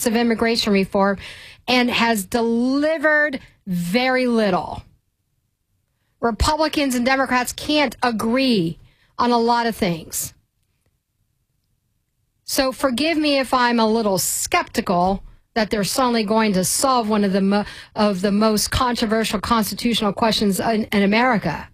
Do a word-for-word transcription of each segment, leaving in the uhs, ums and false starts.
efforts of immigration reform and has delivered very little. Republicans and Democrats can't agree on a lot of things. So forgive me if I'm a little skeptical that they're suddenly going to solve one of the mo- of the most controversial constitutional questions in, in America.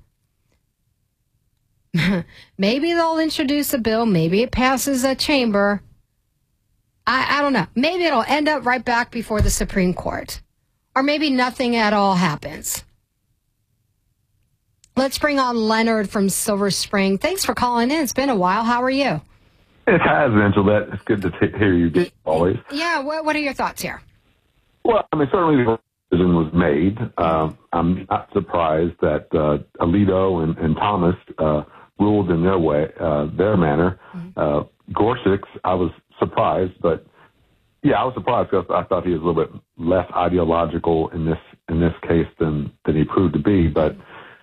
Maybe they'll introduce a bill. Maybe it passes a chamber. I, I don't know. Maybe it'll end up right back before the Supreme Court. Or maybe nothing at all happens. Let's bring on Leonard from Silver Spring. Thanks for calling in. It's been a while. How are you? It has, Angela. It's good to t- hear you always. Yeah, what, what are your thoughts here? Well, I mean, certainly the decision was made. Um, I'm not surprised that uh, Alito and, and Thomas uh, ruled in their way, uh, their manner. Mm-hmm. Uh, Gorsuch, I was surprised, but yeah, I was surprised because I thought he was a little bit less ideological in this in this case than than he proved to be. But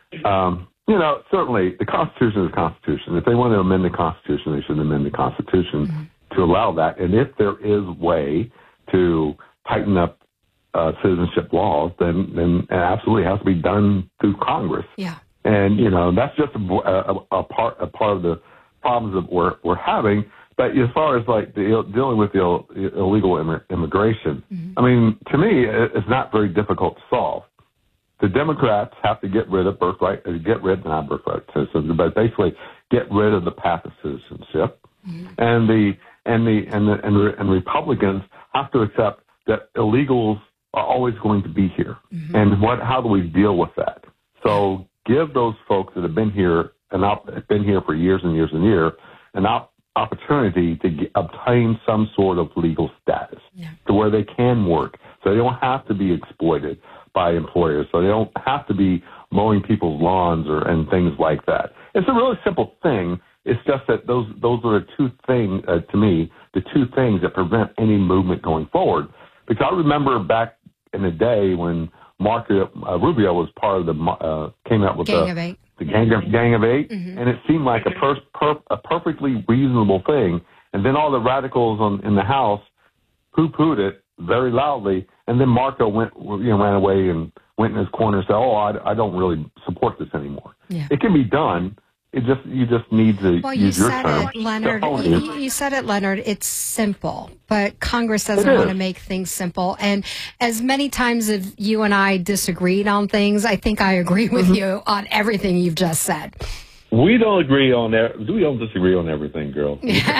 um, you know, certainly the Constitution is the Constitution. If they want to amend the Constitution, they should amend the Constitution mm-hmm. to allow that. And if there is a way to tighten up uh, citizenship laws, then then it absolutely has to be done through Congress. Yeah. And you know, that's just a, a, a part a part of the problems that we're we're having. But as far as like the, dealing with the Ill, illegal immigration, mm-hmm. I mean, to me, it's not very difficult to solve. The Democrats have to get rid of birthright, get rid, not birthright citizens, but basically get rid of the path of citizenship, mm-hmm. and the and the and the and, the, and Republicans have to accept that illegals are always going to be here. Mm-hmm. And what? How do we deal with that? So give those folks that have been here and op- been here for years and years and years an op- opportunity to get, obtain some sort of legal status yeah. to where they can work, so they don't have to be exploited by employers, so they don't have to be mowing people's lawns or and things like that. It's a really simple thing. It's just that those those are the two things, uh, to me, the two things that prevent any movement going forward. Because I remember back in the day when Marco uh, Rubio was part of the, uh, came out with Gang the, of Eight. the Gang of, Gang of Eight, mm-hmm. and it seemed like a, per, per, a perfectly reasonable thing. And then all the radicals on, in the House poo-pooed it very loudly, and then Marco went, you know, ran away and went in his corner and said, "Oh, I, I don't really support this anymore." Yeah. It can be done. It just you just need to well, use you your said term. it, Leonard. You, you said it, Leonard. It's simple, but Congress doesn't want to make things simple. And as many times as you and I disagreed on things, I think I agree with mm-hmm. you on everything you've just said. We don't agree on that. We don't disagree on everything, girl.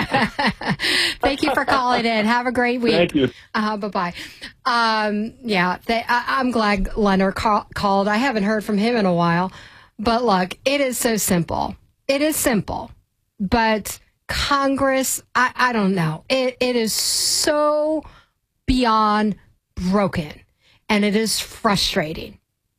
Thank you for calling in. Have a great week. Thank you. Uh, bye-bye. Um, yeah, they, I, I'm glad Leonard call, called. I haven't heard from him in a while. But look, it is so simple. It is simple. But Congress, I, I don't know. It, it is so beyond broken. And it is frustrating.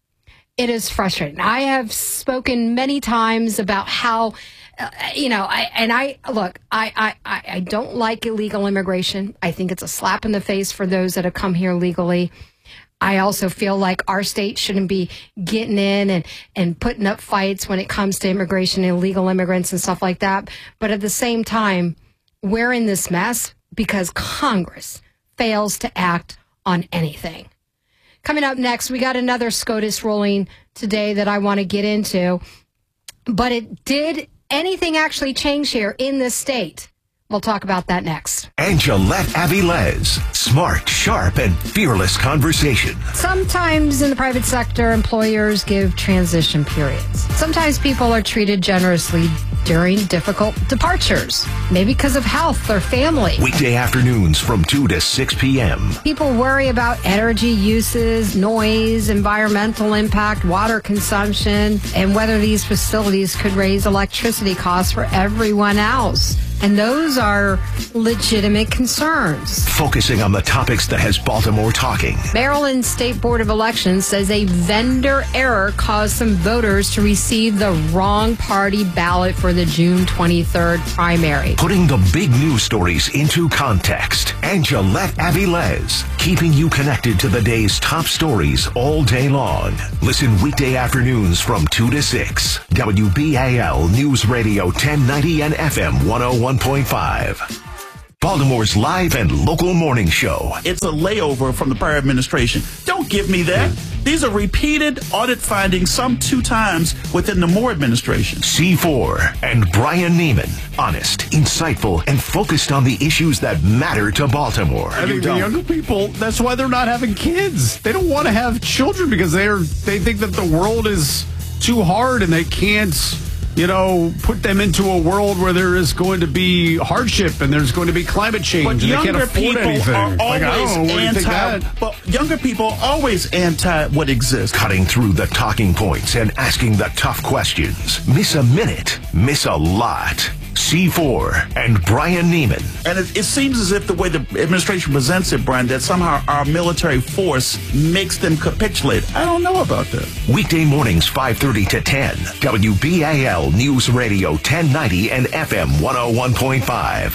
It is frustrating. I have spoken many times about how, uh, you know, I, and I, look, I, I, I don't like illegal immigration. I think it's a slap in the face for those that have come here legally. I also feel like our state shouldn't be getting in and, and putting up fights when it comes to immigration and illegal immigrants and stuff like that. But at the same time, we're in this mess because Congress fails to act on anything. Coming up next, we got another SCOTUS ruling today that I want to get into. But it did anything actually change here in this state? We'll talk about that next. Angelette Avilés. Smart, sharp, and fearless conversation. Sometimes in the private sector, employers give transition periods. Sometimes people are treated generously during difficult departures, maybe because of health or family. Weekday afternoons from two to six p.m. People worry about energy uses, noise, environmental impact, water consumption, and whether these facilities could raise electricity costs for everyone else. And those are legitimate concerns. Focusing on the topics that has Baltimore talking. Maryland State Board of Elections says a vendor error caused some voters to receive the wrong party ballot for the June twenty-third primary. Putting the big news stories into context. Angelette Avilés, keeping you connected to the day's top stories all day long. Listen weekday afternoons from two to six. W B A L News Radio ten ninety and F M one oh one point five. Baltimore's live and local morning show. It's a layover from the prior administration. Don't give me that. These are repeated audit findings, some two times within the Moore administration. C four and Brian Neiman. Honest, insightful, and focused on the issues that matter to Baltimore. I think the younger people, that's why they're not having kids. They don't want to have children because they're they think that the world is too hard and they can't, you know, put them into a world where there is going to be hardship and there's going to be climate change But and they can't younger afford people anything. are Like, I always don't know, what do you think of anti. that? But younger people are always anti what exists. Cutting through the talking points and asking the tough questions. Miss a minute, miss a lot. C four and Brian Neiman. And it, it seems as if the way the administration presents it, Brian, that somehow our military force makes them capitulate. I don't know about that. Weekday mornings five thirty to ten. W B A L News Radio ten ninety and F M one oh one point five.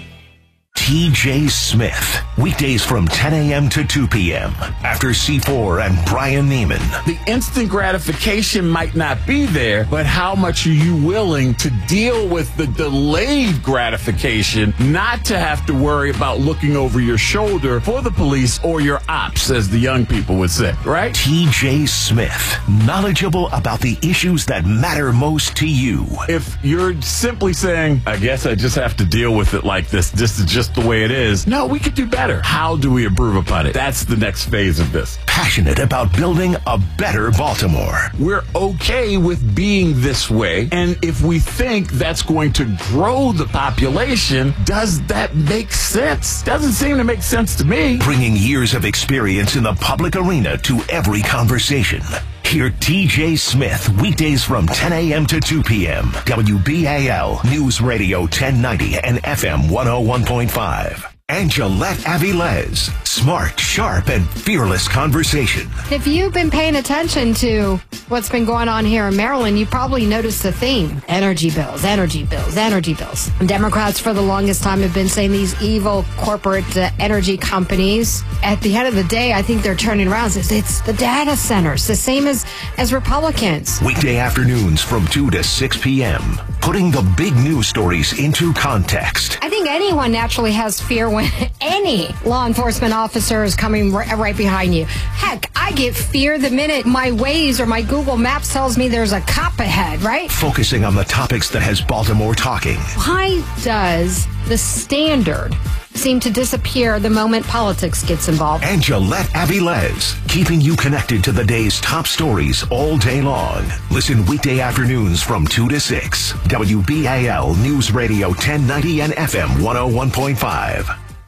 T J Smith. Weekdays from ten a.m. to two p.m. After C four and Brian Neiman. The instant gratification might not be there, but how much are you willing to deal with the delayed gratification, not to have to worry about looking over your shoulder for the police or your ops, as the young people would say, right? T J Smith. Knowledgeable about the issues that matter most to you. If you're simply saying, I guess I just have to deal with it like this, this is just the way it is. No, we could do better. How do we improve upon it? That's the next phase of this. Passionate about building a better Baltimore. We're okay with being this way, and if we think that's going to grow the population, does that make sense? Doesn't seem to make sense to me. Bringing years of experience in the public arena to every conversation. Hear T J Smith weekdays from ten a.m. to two p.m. W B A L News Radio ten ninety and F M one oh one point five. And Gillette Avilés. Smart, sharp, and fearless conversation. If you've been paying attention to what's been going on here in Maryland, you probably noticed the theme. Energy bills, energy bills, energy bills. Democrats for the longest time have been saying these evil corporate uh, energy companies. At the end of the day, I think they're turning around. It's, it's the data centers, the same as, as Republicans. Weekday afternoons from two to six p.m. Putting the big news stories into context. I think anyone naturally has fear when any law enforcement officer is coming r- right behind you. Heck, I get fear the minute my Waze or my Google Maps tells me there's a cop ahead, right? Focusing on the topics that has Baltimore talking. Why does the standard seem to disappear the moment politics gets involved? And Gillette Avilés, keeping you connected to the day's top stories all day long. Listen weekday afternoons from two to six. W B A L News Radio ten ninety and F M one oh one point five.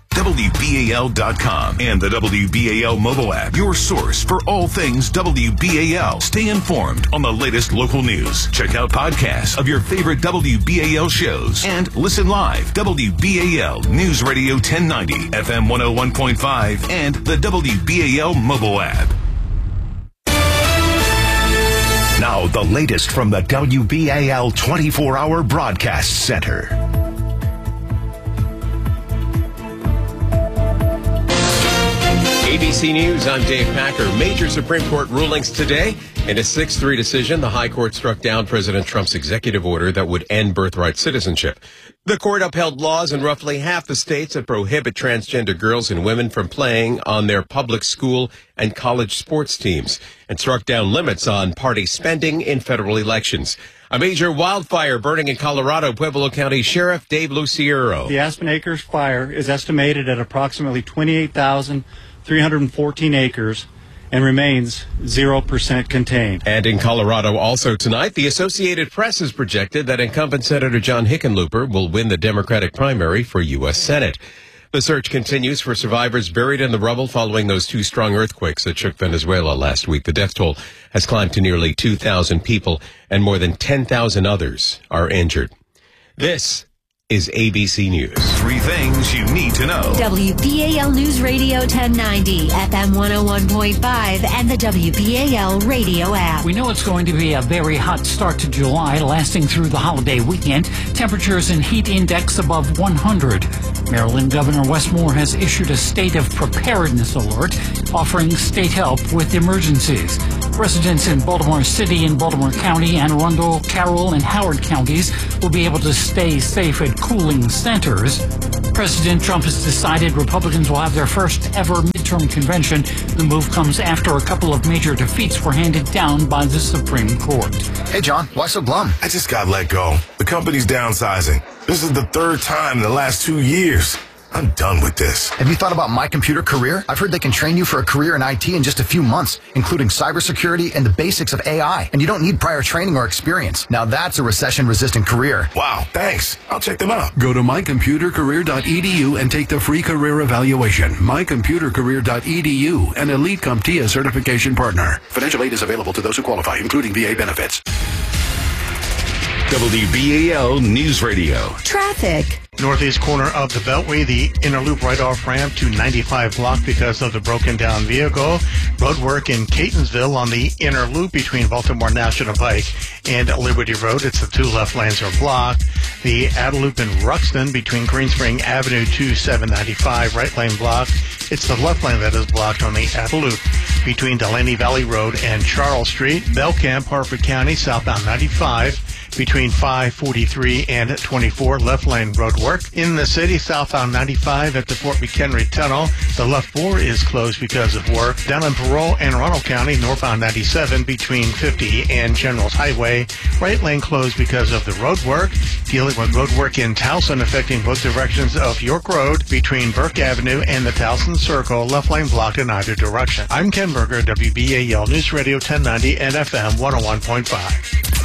W B A L dot com and the W B A L mobile app. Your source for all things W B A L. Stay informed on the latest local news. Check out podcasts of your favorite W B A L shows and listen live. W B A L News Radio ten ninety, F M one oh one point five, and the W B A L mobile app. Now the latest from the W B A L twenty-four hour Broadcast Center. A B C News, I'm Dave Packer. Major Supreme Court rulings today. In a six three decision, the High Court struck down President Trump's executive order that would end birthright citizenship. The court upheld laws in roughly half the states that prohibit transgender girls and women from playing on their public school and college sports teams and struck down limits on party spending in federal elections. A major wildfire burning in Colorado. Pueblo County Sheriff Dave Luciero. The Aspen Acres fire is estimated at approximately twenty-eight thousand three hundred fourteen acres and remains zero percent contained. And in Colorado also tonight, the Associated Press has projected that incumbent Senator John Hickenlooper will win the Democratic primary for U S Senate. The search continues for survivors buried in the rubble following those two strong earthquakes that shook Venezuela last week. The death toll has climbed to nearly two thousand people and more than ten thousand others are injured. This is A B C News. Three things you need to know. W B A L News Radio ten ninety, F M one oh one point five, and the W B A L radio app. We know it's going to be a very hot start to July, lasting through the holiday weekend. Temperatures and heat index above one hundred. Maryland Governor Wes Moore has issued a state of preparedness alert, offering state help with emergencies. Residents in Baltimore City and Baltimore County, Anne Arundel, Carroll, and Howard counties will be able to stay safe at cooling centers. President Trump has decided Republicans will have their first ever midterm convention. The move comes after a couple of major defeats were handed down by the Supreme Court. Hey, John, why so glum? I just got let go. The company's downsizing. This is the third time in the last two years. I'm done with this. Have you thought about My Computer Career? I've heard they can train you for a career in I T in just a few months, including cybersecurity and the basics of A I. And you don't need prior training or experience. Now that's a recession-resistant career. Wow, thanks. I'll check them out. Go to my computer career dot e d u and take the free career evaluation. my computer career dot e d u, an Elite CompTIA certification partner. Financial aid is available to those who qualify, including V A benefits. W B A L News Radio. Traffic. Northeast corner of the Beltway, the inner loop right off ramp to ninety-five blocked because of the broken down vehicle. Road work in Catonsville on the inner loop between Baltimore National Pike and Liberty Road. It's the two left lanes are blocked. The outer loop in Ruxton between Greenspring Avenue to seven ninety-five, right lane blocked. It's the left lane that is blocked on the outer loop between Delaney Valley Road and Charles Street. Belcamp, Harford County, southbound ninety-five. Between five forty-three and twenty-four, left lane road work. In the city, southbound ninety-five at the Fort McHenry Tunnel. The left four is closed because of work. Down in Parole and Ronald County, northbound ninety-seven between fifty and Generals Highway. Right lane closed because of the road work. Dealing with road work in Towson affecting both directions of York Road between Burke Avenue and the Towson Circle. Left lane blocked in either direction. I'm Ken Berger, W B A L News Radio ten ninety and F M one oh one point five.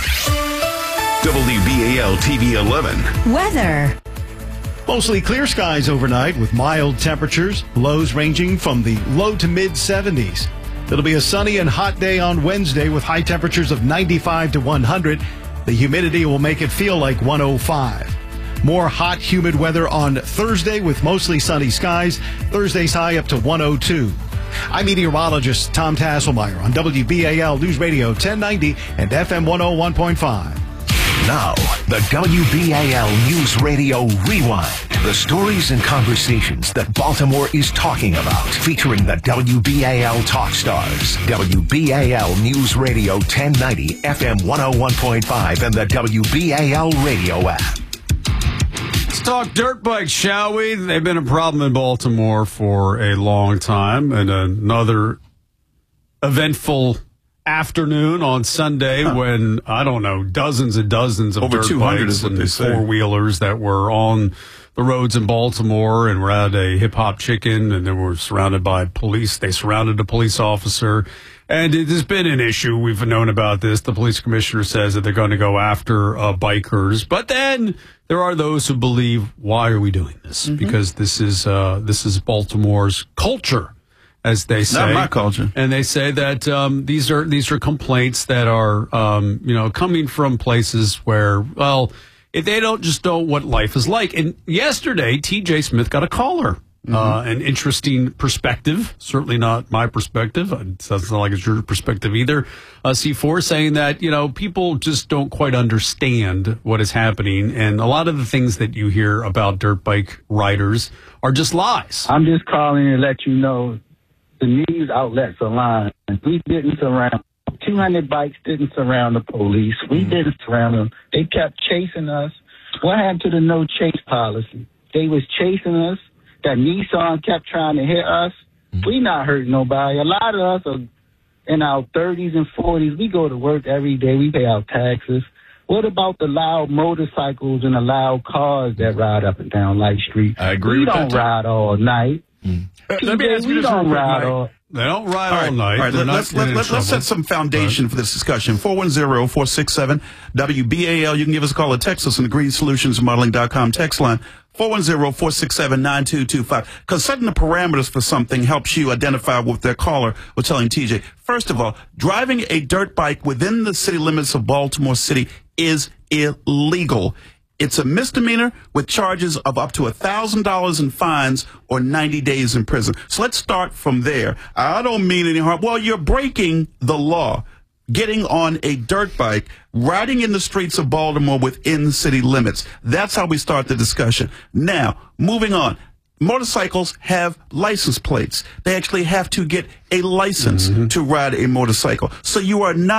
W B A L T V eleven. Weather. Mostly clear skies overnight with mild temperatures, lows ranging from the low to mid seventies. It'll be a sunny and hot day on Wednesday with high temperatures of ninety-five to one hundred. The humidity will make it feel like one oh five. More hot, humid weather on Thursday with mostly sunny skies. Thursday's high up to one oh two. I'm meteorologist Tom Tasselmeyer on W B A L News Radio ten ninety and F M one oh one point five. Now, the W B A L News Radio Rewind. The stories and conversations that Baltimore is talking about. Featuring the W B A L Talk Stars. W B A L News Radio ten ninety, F M one oh one point five, and the W B A L radio app. Let's talk dirt bikes, shall we? They've been a problem in Baltimore for a long time. And another eventful afternoon on Sunday huh. when, I don't know, dozens and dozens of Over dirt bikes and four-wheelers that were on the roads in Baltimore, and we're at a hip-hop chicken, and they were surrounded by police. They surrounded a police officer, and it has been an issue. We've known about this. The police commissioner says that they're going to go after uh, bikers, but then there are those who believe, why are we doing this? Mm-hmm. Because this is uh, this is Baltimore's culture, as they say. Not my culture. And they say that um, these are these are complaints that are um, you know coming from places where, well, if they don't just know what life is like. And yesterday, T J Smith got a caller. Mm-hmm. Uh, an interesting perspective, certainly not my perspective. It doesn't sound like it's your perspective either. Uh, C four saying that, you know, people just don't quite understand what is happening. And a lot of the things that you hear about dirt bike riders are just lies. I'm just calling to let you know the news outlets are lying. We didn't surround, two hundred bikes didn't surround the police. We mm-hmm. didn't surround them. They kept chasing us. What happened to the no chase policy? They was chasing us. That Nissan kept trying to hit us. Mm-hmm. We not hurting nobody. A lot of us are in our thirties and forties. We go to work every day. We pay our taxes. What about the loud motorcycles and the loud cars that ride up and down Light Street? I agree we with don't that. ride all night. Mm. Uh, let me ask you we this don't real quick, ride Mike. all They don't ride all, all right, night. All right, let, let's, let, let, let's set some foundation right. for this discussion. four one zero, four six seven, W B A L. You can give us a call or text us on the green solutions modeling dot com text line. four one zero, four six seven, nine two two five. Because setting the parameters for something helps you identify what their caller was telling T J. First of all, driving a dirt bike within the city limits of Baltimore City is illegal. It's a misdemeanor with charges of up to one thousand dollars in fines or ninety days in prison. So let's start from there. I don't mean any harm. Well, you're breaking the law. Getting on a dirt bike, riding in the streets of Baltimore within city limits. That's how we start the discussion. Now, moving on. Motorcycles have license plates. They actually have to get a license mm-hmm. to ride a motorcycle. So you are not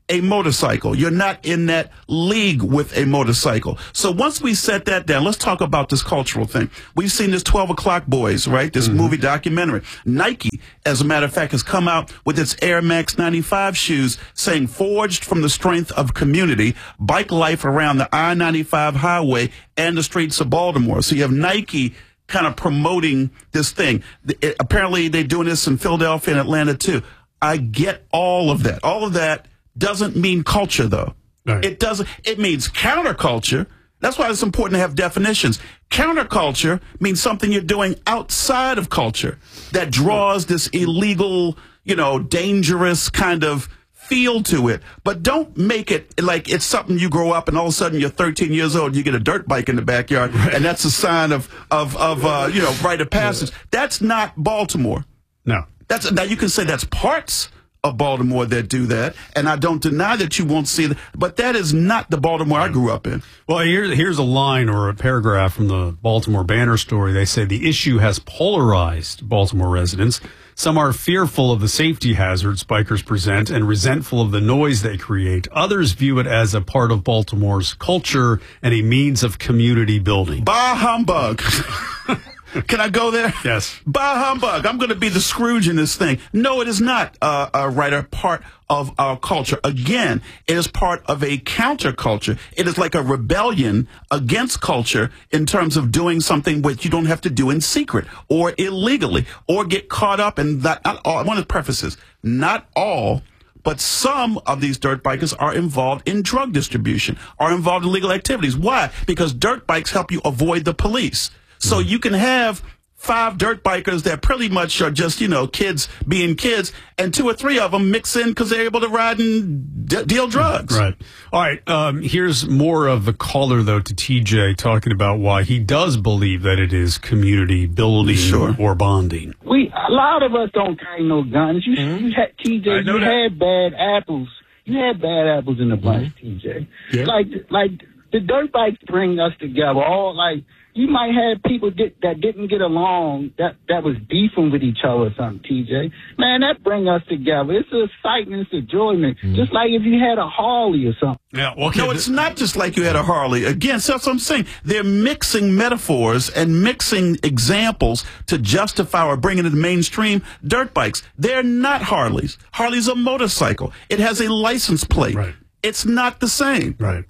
a motorcycle. You're not in that league with a motorcycle. So once we set that down, let's talk about this cultural thing. We've seen this twelve o'clock Boys, right? This mm-hmm. movie documentary. Nike, as a matter of fact, has come out with its Air Max ninety-five shoes saying forged from the strength of community, bike life around the I ninety-five highway and the streets of Baltimore. So you have Nike kind of promoting this thing. It, apparently they're doing this in Philadelphia and Atlanta too. I get all of that. All of that doesn't mean culture, though. Right. It doesn't. It means counterculture. That's why it's important to have definitions. Counterculture means something you're doing outside of culture that draws this illegal, you know, dangerous kind of feel to it. But don't make it like it's something you grow up and all of a sudden you're thirteen years old and you get a dirt bike in the backyard, right. and that's a sign of, of, of uh, you know, rite of passage. That's not Baltimore. No. That's, now, you can say that's parts of Baltimore that do that, and I don't deny that you won't see that, but that is not the Baltimore I grew up in. Well, here, here's a line or a paragraph from the Baltimore Banner story. They say the issue has polarized Baltimore residents. Some are fearful of the safety hazards bikers present and resentful of the noise they create. Others view it as a part of Baltimore's culture and a means of community building. Bah humbug. Can I go there? Yes. Bah humbug. I'm going to be the Scrooge in this thing. No, it is not, uh, uh, Ryder, part of our culture. Again, it is part of a counterculture. It is like a rebellion against culture in terms of doing something which you don't have to do in secret or illegally or get caught up in that. Not all, I want to preface this. Not all, but some of these dirt bikers are involved in drug distribution, are involved in illegal activities. Why? Because dirt bikes help you avoid the police. So you can have five dirt bikers that pretty much are just, you know, kids being kids, and two or three of them mix in because they're able to ride and d- deal drugs. Right. All right. Um, here's more of the caller, though, to T J talking about why he does believe that it is community building sure. or bonding. We a lot of us don't carry no guns. You, mm-hmm. you had T J. You that. had bad apples. You had bad apples in the bunch, mm-hmm. T J. Yeah. Like like the dirt bikes bring us together. All like. You might have people that, that didn't get along, that, that was beefing with each other or something, T J. Man, that bring us together. It's an excitement, it's enjoyment. Mm. Just like if you had a Harley or something. Yeah, well, okay. No, it's not just like you had a Harley. Again, so that's what I'm saying. They're mixing metaphors and mixing examples to justify or bring into the mainstream dirt bikes. They're not Harleys. Harley's a motorcycle. It has a license plate. Right. It's not the same. Right.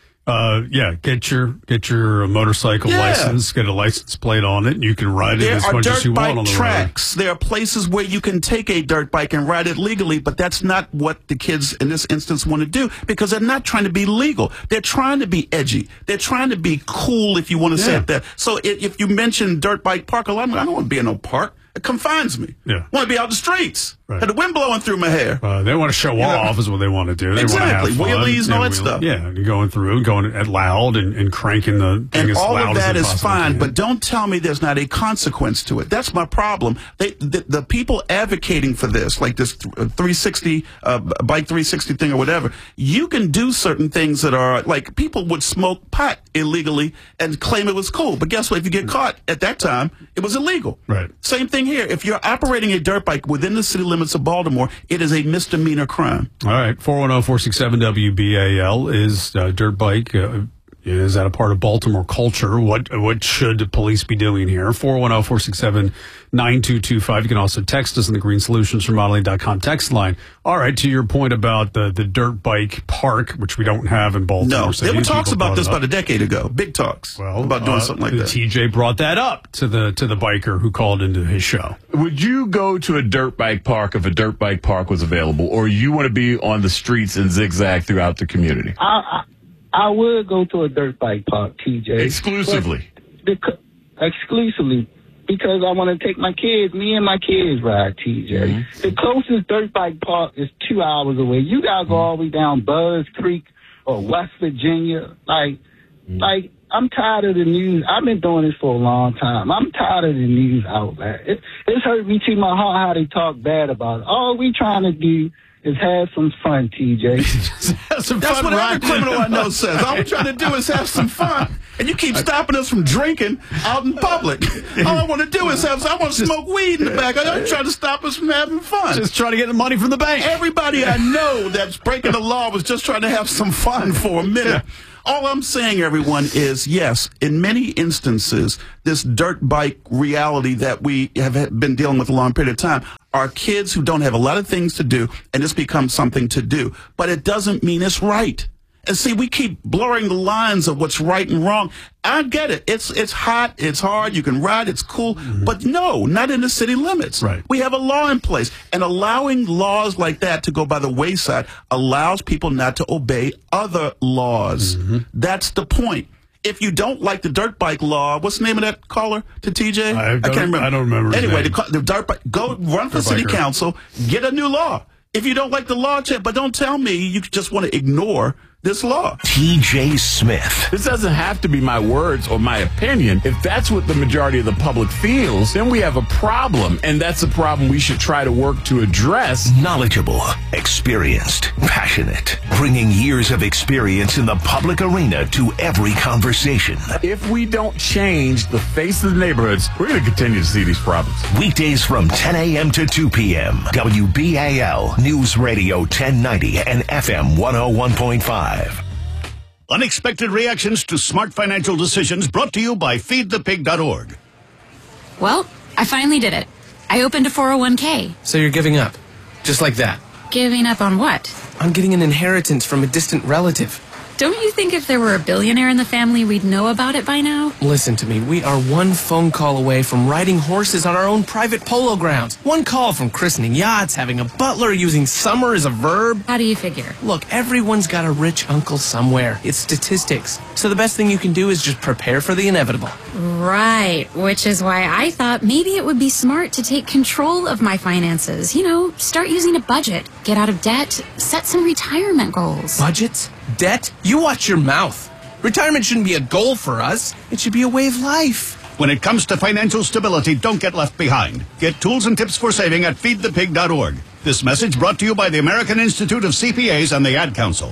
Uh, yeah, get your get your motorcycle yeah. license, get a license plate on it, and you can ride there it as much as you want on the tracks. road. There are places where you can take a dirt bike and ride it legally, but that's not what the kids in this instance want to do because they're not trying to be legal. They're trying to be edgy. They're trying to be cool, if you want to yeah. say it that. So if, if you mention dirt bike park, a lot, I don't want to be in no park. It confines me. Yeah. I want to be out the streets. Right. Had the wind blowing through my hair. Uh, they want to show you off know? is what they want to do. They exactly. want to have fun. Wheelies and all that stuff. Yeah, you're going through, going at loud and, and cranking the thing and as all loud of that as is fine, can. But don't tell me there's not a consequence to it. That's my problem. They, the, the people advocating for this, like this three sixty, uh, bike three sixty thing or whatever, you can do certain things that are, like, people would smoke pot illegally and claim it was cool. But guess what? If you get caught at that time, it was illegal. Right. Same thing here. If you're operating a dirt bike within the city limits of Baltimore, it is a misdemeanor crime. All right. four one zero, four six seven, W B A L is uh, dirt bike. Uh, is that a part of Baltimore culture? What what should police be doing here? four one zero, four six seven, nine two two five. You can also text us on the Green Solutions Remodeling dot com text line. All right. To your point about the, the dirt bike park, which we don't have in Baltimore. No. So there were talks about this about a decade ago. Big talks well, about doing uh, something like that. T J brought that up to the to the biker who called into his show. Would you go to a dirt bike park if a dirt bike park was available, or you want to be on the streets and zigzag throughout the community? I, I, I would go to a dirt bike park, T J. Exclusively? Because, exclusively. Because I want to take my kids, me and my kids ride, T J. Mm-hmm. The closest dirt bike park is two hours away. You got to go all the way down Buzz Creek or West Virginia. Like, mm-hmm. like I'm tired of the news. I've been doing this for a long time. I'm tired of the news outlet. It, it's hurt me to my heart how they talk bad about it. All we trying to do is have some fun, T J. some That's fun what every criminal I know says. All we're trying to do is have some fun. And you keep stopping us from drinking out in public. All I want to do is have I want to smoke weed in the back. I'm trying to stop us from having fun. Just trying to get the money from the bank. Everybody I know that's breaking the law was just trying to have some fun for a minute. All I'm saying, everyone, is yes, in many instances, this dirt bike reality that we have been dealing with a long period of time are kids who don't have a lot of things to do, and this becomes something to do. But it doesn't mean it's right. And see, we keep blurring the lines of what's right and wrong. I get it. It's it's hot. It's hard. You can ride. It's cool. Mm-hmm. But no, not in the city limits. Right. We have a law in place. And allowing laws like that to go by the wayside allows people not to obey other laws. Mm-hmm. That's the point. If you don't like the dirt bike law, what's the name of that caller to T J? I, I can't remember. I don't remember. Anyway, the, the dirt bike, go run for dirt city biker. council, get a new law. If you don't like the law, but don't tell me you just want to ignore this law. T J Smith. This doesn't have to be my words or my opinion. If that's what the majority of the public feels, then we have a problem. And that's a problem we should try to work to address. Knowledgeable, experienced, passionate, bringing years of experience in the public arena to every conversation. If we don't change the face of the neighborhoods, we're going to continue to see these problems. Weekdays from ten a.m. to two p.m. W B A L News Radio ten ninety and F M one oh one point five. Unexpected reactions to smart financial decisions brought to you by feed the pig dot org. Well, I finally did it. I opened a four oh one k. So you're giving up? Just like that? Giving up on what? On getting an inheritance from a distant relative. Don't you think if there were a billionaire in the family, we'd know about it by now? Listen to me. We are one phone call away from riding horses on our own private polo grounds. One call from christening yachts, having a butler, using summer as a verb. How do you figure? Look, everyone's got a rich uncle somewhere. It's statistics. So the best thing you can do is just prepare for the inevitable. Right, which is why I thought maybe it would be smart to take control of my finances. You know, start using a budget, get out of debt, set some retirement goals. Budgets? Debt? You watch your mouth. Retirement shouldn't be a goal for us. It should be a way of life. When it comes to financial stability, don't get left behind. Get tools and tips for saving at feed the pig dot org. This message brought to you by the American Institute of C P As and the Ad Council.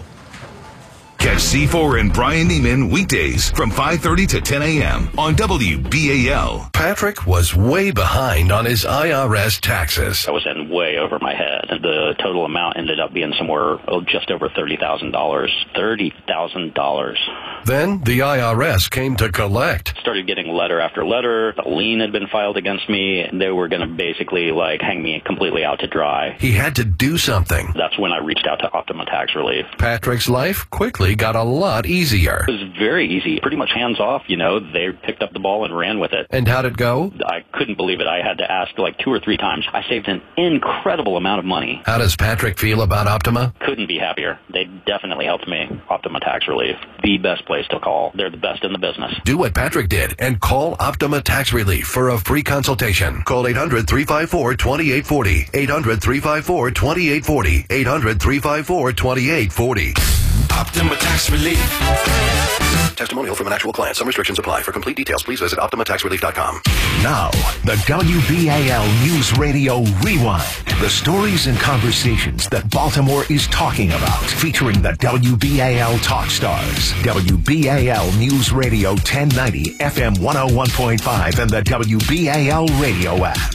Catch C four and Brian Neiman weekdays from five thirty to ten a.m. on W B A L. Patrick was way behind on his I R S taxes. I was in way over my head. The total amount ended up being somewhere oh, just over thirty thousand dollars. thirty thousand dollars. Then the I R S came to collect. Started getting letter after letter. A lien had been filed against me. And they were going to basically like hang me completely out to dry. He had to do something. That's when I reached out to Optima Tax Relief. Patrick's life quickly got a lot easier. It was very easy. Pretty much hands off, you know. They picked up the ball and ran with it. And how'd it go? I couldn't believe it. I had to ask like two or three times. I saved an incredible amount of money. How does Patrick feel about Optima? Couldn't be happier. They definitely helped me. Optima Tax Relief. The best place to call. They're the best in the business. Do what Patrick did and call Optima Tax Relief for a free consultation. Call eight hundred, three five four, two eight four zero. eight hundred, three five four, two eight four zero. eight hundred, three five four, two eight four zero. Optima Tax Relief. Testimonial from an actual client. Some restrictions apply. For complete details, please visit optima tax relief dot com. Now, the W B A L News Radio Rewind. The stories and conversations that Baltimore is talking about. Featuring the W B A L Talk Stars. W B A L News Radio ten ninety, F M one oh one point five, and the W B A L radio app.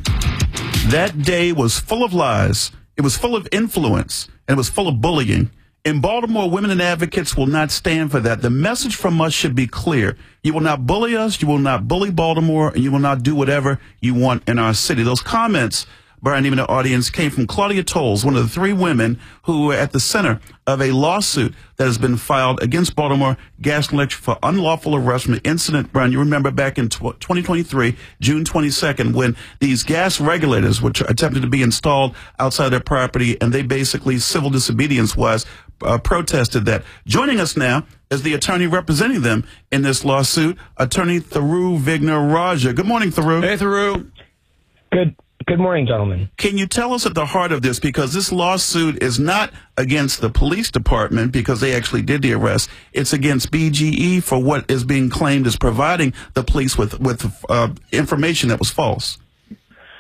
That day was full of lies. It was full of influence. And it was full of bullying. In Baltimore, women and advocates will not stand for that. The message from us should be clear. You will not bully us, you will not bully Baltimore, and you will not do whatever you want in our city. Those comments, Brian, even the audience, came from Claudia Tolles, one of the three women who were at the center of a lawsuit that has been filed against Baltimore Gas and Electric for unlawful arrest from the incident, Brian, you remember back in twenty twenty-three, June twenty-second, when these gas regulators, which attempted to be installed outside their property, and they basically, civil disobedience-wise, uh, protested that. Joining us now is the attorney representing them in this lawsuit, Attorney Thiru Vignarajah. Good morning, Thiru. Hey, Thiru. Good. Good morning, gentlemen. Can you tell us at the heart of this, because this lawsuit is not against the police department because they actually did the arrest. It's against B G E for what is being claimed as providing the police with, with uh, information that was false.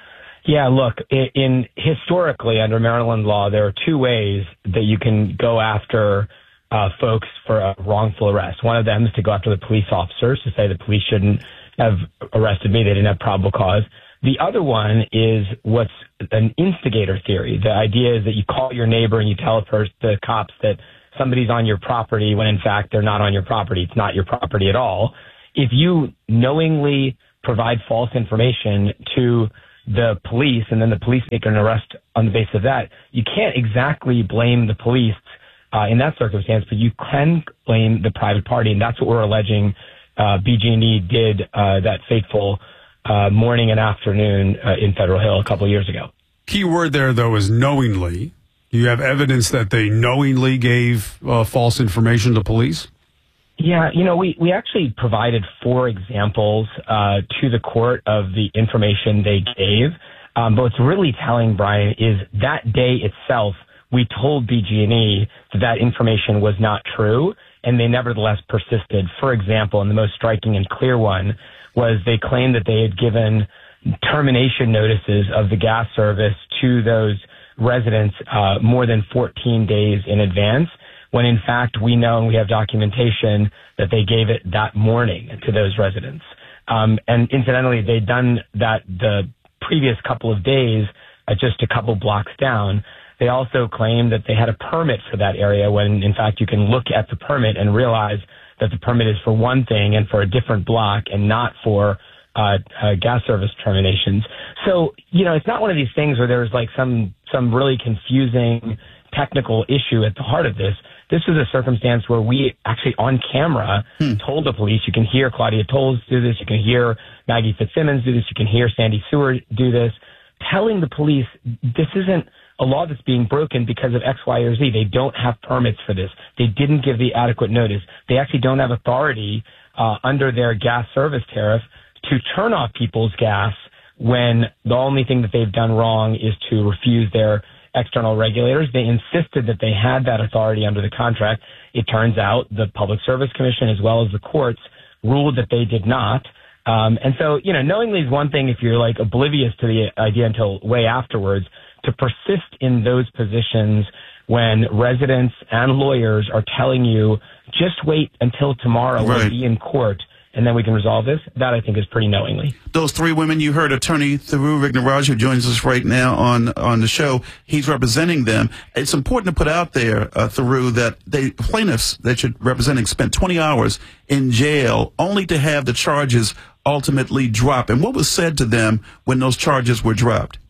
Yeah, look, in, in historically under Maryland law, there are two ways that you can go after uh, folks for a wrongful arrest. One of them is to go after the police officers, to say the police shouldn't have arrested me, they didn't have probable cause. The other one is what's an instigator theory. The idea is that you call your neighbor and you tell the cops that somebody's on your property when in fact they're not on your property. It's not your property at all. If you knowingly provide false information to the police and then the police make an arrest on the basis of that, you can't exactly blame the police uh, in that circumstance, but you can blame the private party. And that's what we're alleging uh, B G and E did uh, that fateful uh, morning and afternoon uh, in Federal Hill a couple of years ago. Key word there, though, is knowingly. You have evidence that they knowingly gave uh, false information to police? Yeah, you know, we, we actually provided four examples uh, to the court of the information they gave. Um, but what's really telling, Brian, is that day itself, we told B G and E that that information was not true, and they nevertheless persisted. For example, and the most striking and clear one was they claimed that they had given termination notices of the gas service to those residents uh, more than fourteen days in advance, when in fact we know and we have documentation that they gave it that morning to those residents. Um, and incidentally, they'd done that the previous couple of days, uh, just a couple blocks down. They also claimed that they had a permit for that area when in fact you can look at the permit and realize that the permit is for one thing and for a different block and not for uh, uh gas service terminations. So, you know, it's not one of these things where there's like some, some really confusing technical issue at the heart of this. This was a circumstance where we actually on camera hmm. told the police, you can hear Claudia Tolles do this, you can hear Maggie Fitzsimmons do this, you can hear Sandy Seward do this, telling the police this isn't a law that's being broken because of X, Y, or Z. They don't have permits for this. They didn't give the adequate notice. They actually don't have authority uh, under their gas service tariff to turn off people's gas when the only thing that they've done wrong is to refuse their external regulators. They insisted that they had that authority under the contract. It turns out the Public Service Commission as well as the courts ruled that they did not. Um, and so, you know, knowingly is one thing if you're like oblivious to the idea until way afterwards. To persist in those positions when residents and lawyers are telling you, just wait until tomorrow, right. We'll be in court, and then we can resolve this, that I think is pretty knowingly. Those three women, you heard Attorney Thiru Vignaraj, who joins us right now on, on the show. He's representing them. It's important to put out there, uh, Thiru, that they plaintiffs that you're representing spent twenty hours in jail only to have the charges ultimately drop. And what was said to them when those charges were dropped?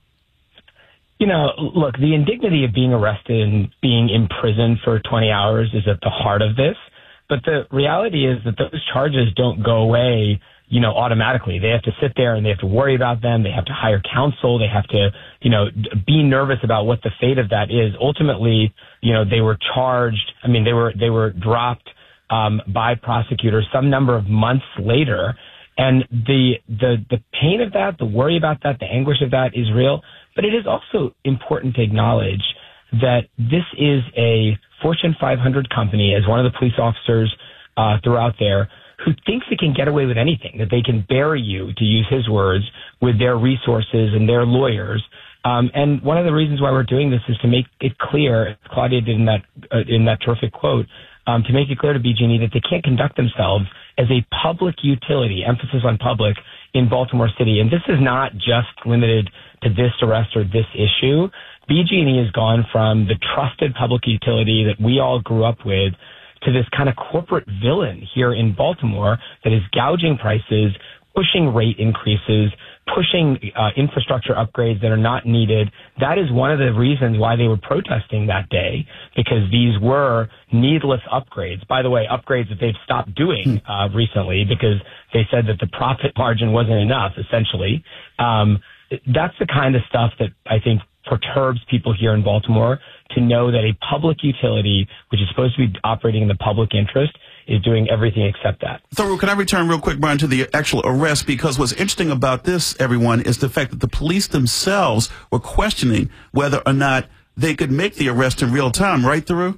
You know, look, the indignity of being arrested and being imprisoned for twenty hours is at the heart of this. But the reality is that those charges don't go away, you know, automatically. They have to sit there and they have to worry about them. They have to hire counsel. They have to, you know, be nervous about what the fate of that is. Ultimately, you know, they were charged. I mean, they were, they were dropped, um, by prosecutors some number of months later. And the, the, the pain of that, the worry about that, the anguish of that is real. But it is also important to acknowledge that this is a Fortune five hundred company, as one of the police officers uh, throughout there, who thinks it can get away with anything, that they can bury you, to use his words, with their resources and their lawyers. Um, and one of the reasons why we're doing this is to make it clear, Claudia did in that, uh, in that terrific quote, um, to make it clear to B G and E that they can't conduct themselves as a public utility, emphasis on public, in Baltimore City. And this is not just limited to this arrest or this issue. B G and E has gone from the trusted public utility that we all grew up with to this kind of corporate villain here in Baltimore that is gouging prices, pushing rate increases, pushing uh, infrastructure upgrades that are not needed. That is one of the reasons why they were protesting that day, because these were needless upgrades. By the way, upgrades that they've stopped doing uh, recently because they said that the profit margin wasn't enough, essentially. Um, that's the kind of stuff that I think perturbs people here in Baltimore, to know that a public utility, which is supposed to be operating in the public interest, is doing everything except that. Thiru, can I return real quick, Brian, to the actual arrest? Because what's interesting about this, everyone, is the fact that the police themselves were questioning whether or not they could make the arrest in real time, right, Thiru?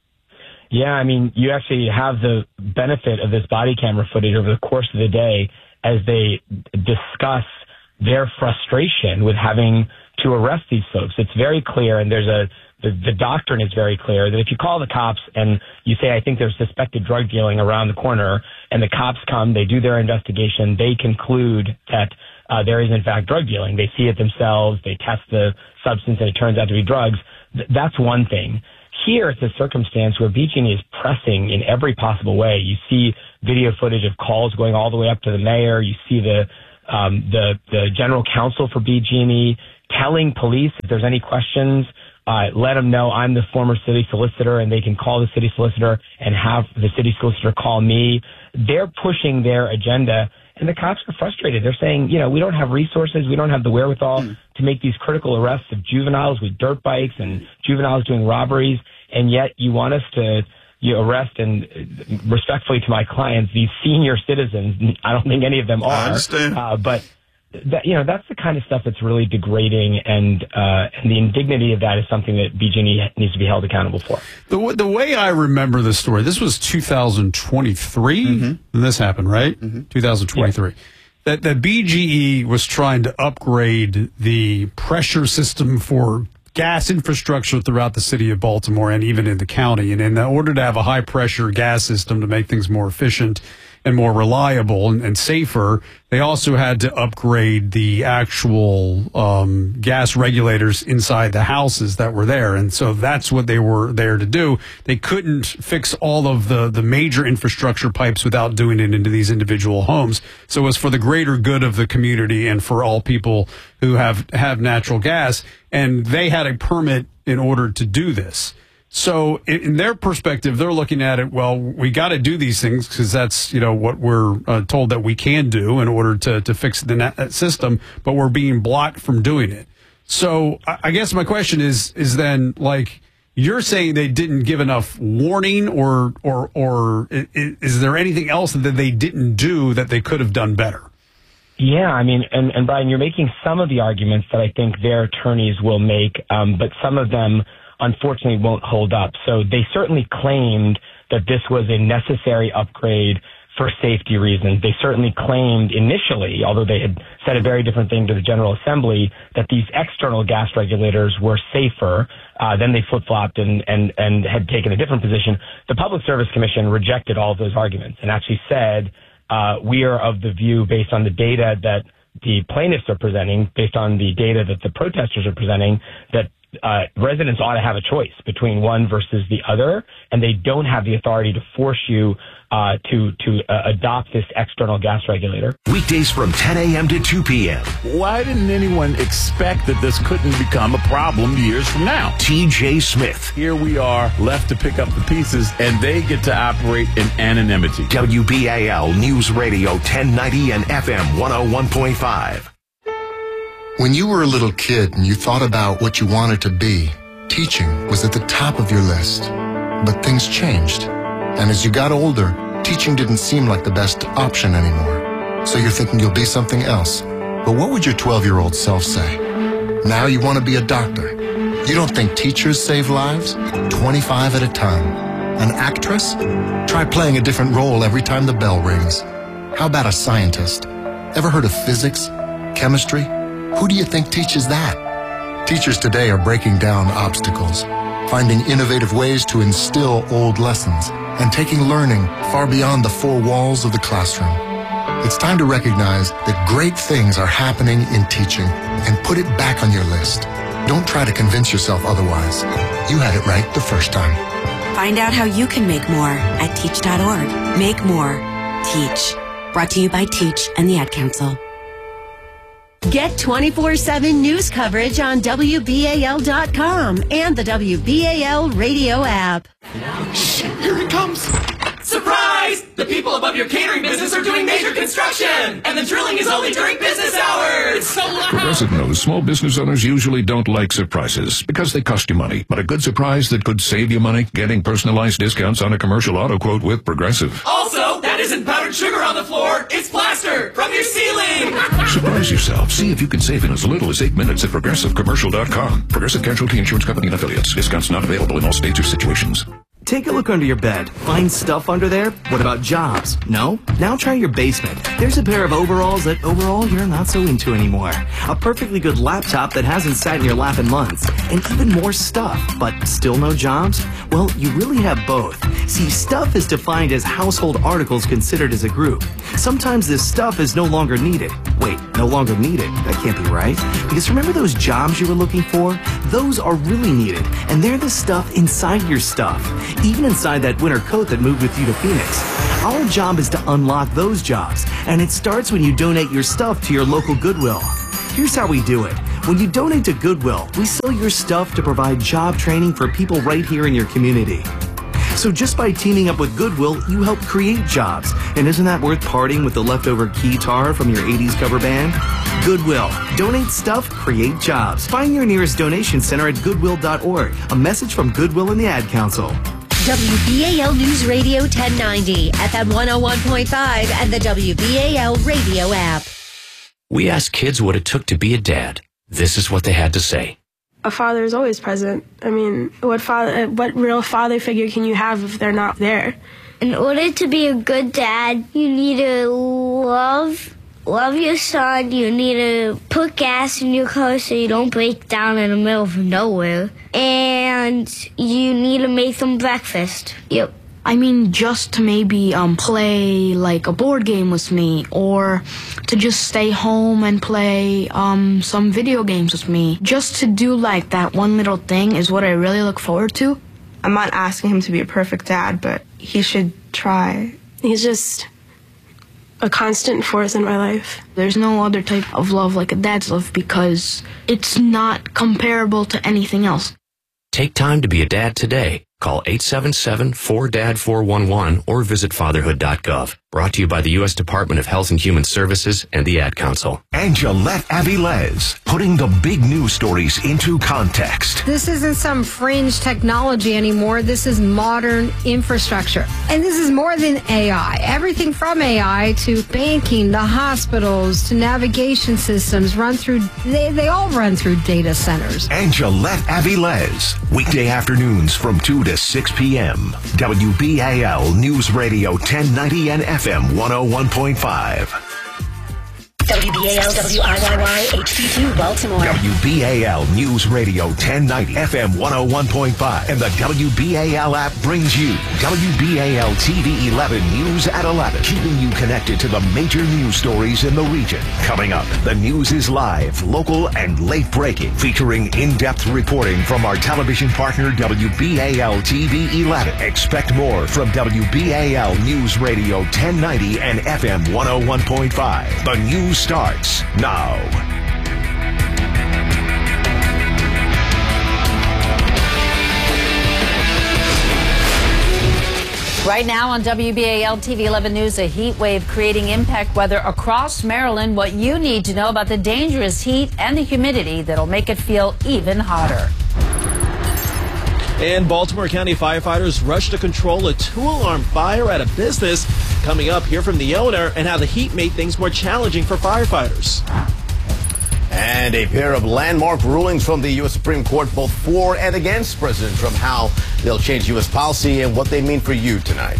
Yeah, I mean, you actually have the benefit of this body camera footage over the course of the day as they discuss their frustration with having to arrest these folks. It's very clear, and there's a the, the doctrine is very clear that if you call the cops and you say, I think there's suspected drug dealing around the corner, and the cops come, they do their investigation, they conclude that uh, there is in fact drug dealing. They see it themselves, they test the substance, and it turns out to be drugs. Th- that's one thing. Here, it's a circumstance where B G and E is pressing in every possible way. You see video footage of calls going all the way up to the mayor. You see the um, the the general counsel for B G and E telling police if there's any questions, uh, let them know I'm the former city solicitor, and they can call the city solicitor and have the city solicitor call me. They're pushing their agenda, and the cops are frustrated. They're saying, you know, we don't have resources, we don't have the wherewithal mm. to make these critical arrests of juveniles with dirt bikes and juveniles doing robberies, and yet you want us to you arrest, and respectfully to my clients, these senior citizens. I don't think any of them are. I understand. Uh, but that, you know, that's the kind of stuff that's really degrading, and uh, and the indignity of that is something that B G and E needs to be held accountable for. The the way I remember this story, this was two thousand twenty-three mm-hmm. when this happened, right? Mm-hmm. two thousand twenty-three. Yeah. That that B G E was trying to upgrade the pressure system for gas infrastructure throughout the city of Baltimore and even in the county. And in order to have a high pressure gas system to make things more efficient and more reliable and, and safer, they also had to upgrade the actual um, gas regulators inside the houses that were there. And so that's what they were there to do. They couldn't fix all of the, the major infrastructure pipes without doing it into these individual homes. So it was for the greater good of the community and for all people who have, have natural gas. And they had a permit in order to do this. So in their perspective, they're looking at it, well, we got to do these things because that's, you know, what we're uh, told that we can do in order to, to fix the net system, but we're being blocked from doing it. So I guess my question is, is then, like, you're saying they didn't give enough warning, or, or, or is there anything else that they didn't do that they could have done better? Yeah, I mean, and, and Brian, you're making some of the arguments that I think their attorneys will make, um, but some of them unfortunately won't hold up. So they certainly claimed that this was a necessary upgrade for safety reasons. They certainly claimed initially, although they had said a very different thing to the General Assembly, that these external gas regulators were safer. Uh, then they flip-flopped and, and, and had taken a different position. The Public Service Commission rejected all of those arguments and actually said, uh, we are of the view, based on the data that the plaintiffs are presenting, based on the data that the protesters are presenting, that Uh, residents ought to have a choice between one versus the other, and they don't have the authority to force you uh, to to uh, adopt this external gas regulator. Weekdays from ten a.m. to two p.m. Why didn't anyone expect that this couldn't become a problem years from now? T J Smith. Here we are, left to pick up the pieces, and they get to operate in anonymity. W B A L News Radio ten ninety and F M one oh one point five. When you were a little kid and you thought about what you wanted to be, teaching was at the top of your list. But things changed. And as you got older, teaching didn't seem like the best option anymore. So you're thinking you'll be something else. But what would your twelve-year-old self say? Now you want to be a doctor. You don't think teachers save lives? twenty-five at a time. An actress? Try playing a different role every time the bell rings. How about a scientist? Ever heard of physics? Chemistry? Who do you think teaches that? Teachers today are breaking down obstacles, finding innovative ways to instill old lessons, and taking learning far beyond the four walls of the classroom. It's time to recognize that great things are happening in teaching and put it back on your list. Don't try to convince yourself otherwise. You had it right the first time. Find out how you can make more at teach dot org. Make more. Teach. Brought to you by Teach and the Ad Council. Get twenty-four seven news coverage on W B A L dot com and the W B A L radio app. Shit, here it comes. Surprise! The people above your catering business are doing major construction, and the drilling is only during business hours. It's so loud. Progressive knows small business owners usually don't like surprises because they cost you money. But a good surprise that could save you money, getting personalized discounts on a commercial auto quote with Progressive. Also, that isn't powdered sugar on the floor. It's plaster from your ceiling. Surprise yourself. See if you can save in as little as eight minutes at progressive commercial dot com. Progressive Casualty Insurance Company and Affiliates. Discounts not available in all states or situations. Take a look under your bed. Find stuff under there? What about jobs? No? Now try your basement. There's a pair of overalls that overall you're not so into anymore. A perfectly good laptop that hasn't sat in your lap in months. And even more stuff, but still no jobs? Well, you really have both. See, stuff is defined as household articles considered as a group. Sometimes this stuff is no longer needed. Wait, no longer needed? That can't be right. Because remember those jobs you were looking for? Those are really needed, and they're the stuff inside your stuff. Even inside that winter coat that moved with you to Phoenix. Our job is to unlock those jobs, and it starts when you donate your stuff to your local Goodwill. Here's how we do it. When you donate to Goodwill, we sell your stuff to provide job training for people right here in your community. So just by teaming up with Goodwill, you help create jobs. And isn't that worth parting with the leftover guitar from your eighties cover band? Goodwill. Donate stuff, create jobs. Find your nearest donation center at goodwill dot org. A message from Goodwill and the Ad Council. W B A L News Radio ten ninety, F M one oh one point five, and the W B A L radio app. We asked kids what it took to be a dad. This is what they had to say. A father is always present. I mean, what father, what real father figure can you have if they're not there? In order to be a good dad, you need to love, love your son. You need to put gas in your car so you don't break down in the middle of nowhere. And you need to make them breakfast. Yep. I mean, just to maybe um, play like a board game with me, or to just stay home and play um, some video games with me. Just to do like that one little thing is what I really look forward to. I'm not asking him to be a perfect dad, but he should try. He's just a constant force in my life. There's no other type of love like a dad's love because it's not comparable to anything else. Take time to be a dad today. Call eight seven seven, four D A D, four one one or visit fatherhood dot gov. Brought to you by the U S Department of Health and Human Services and the Ad Council. And Gillette Avilés, putting the big news stories into context. This isn't some fringe technology anymore. This is modern infrastructure. And this is more than A I. Everything from A I to banking, the hospitals, to navigation systems run through, they, they all run through data centers. And Gillette Avilés, weekday afternoons from two to six p.m. W B A L News Radio ten ninety and F M one oh one point five. W B A L W I Y Y H D two Baltimore. W B A L News Radio ten ninety F M one oh one point five. And the W B A L app brings you W B A L T V eleven News at eleven, keeping you connected to the major news stories in the region. Coming up, the news is live, local, and late breaking, featuring in-depth reporting from our television partner W B A L T V eleven. Expect more from W B A L News Radio ten ninety and F M one oh one point five. The news starts now. Right now on W B A L T V eleven News, a heat wave creating impact weather across Maryland. What you need to know about the dangerous heat and the humidity that'll make it feel even hotter. And Baltimore County firefighters rushed to control a two-alarm fire at a business. Coming up, hear from the owner and how the heat made things more challenging for firefighters. And a pair of landmark rulings from the U S Supreme Court, both for and against President Trump, how they'll change U S policy and what they mean for you tonight.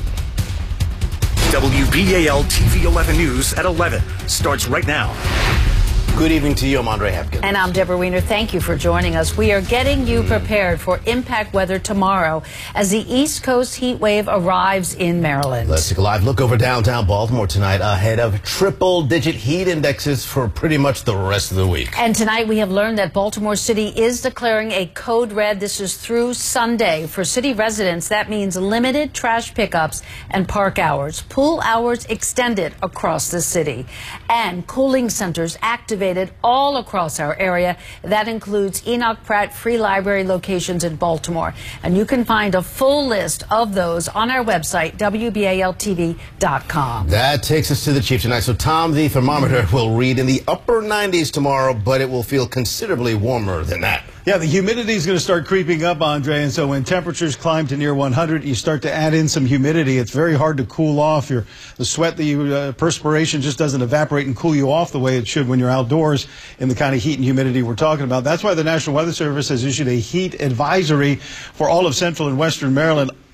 W B A L T V eleven News at eleven starts right now. Good evening to you. I'm Andre Hepkin. And I'm Deborah Weiner. Thank you for joining us. We are getting you prepared for impact weather tomorrow as the East Coast heat wave arrives in Maryland. Let's take a live look over downtown Baltimore tonight ahead of triple-digit heat indexes for pretty much the rest of the week. And tonight we have learned that Baltimore City is declaring a code red. This is through Sunday. For city residents, that means limited trash pickups and park hours. Pool hours extended across the city. And cooling centers activated all across our area. That includes Enoch Pratt Free Library locations in Baltimore. And you can find a full list of those on our website, W B A L T V dot com. That takes us to the chief tonight. So, Tom, the thermometer will read in the upper nineties tomorrow, but it will feel considerably warmer than that. Yeah, the humidity is going to start creeping up, Andre, and so when temperatures climb to near one hundred, you start to add in some humidity. It's very hard to cool off. Your the sweat, that you uh, perspiration just doesn't evaporate and cool you off the way it should when you're outdoors in the kind of heat and humidity we're talking about. That's why the National Weather Service has issued a heat advisory for all of central and western Maryland.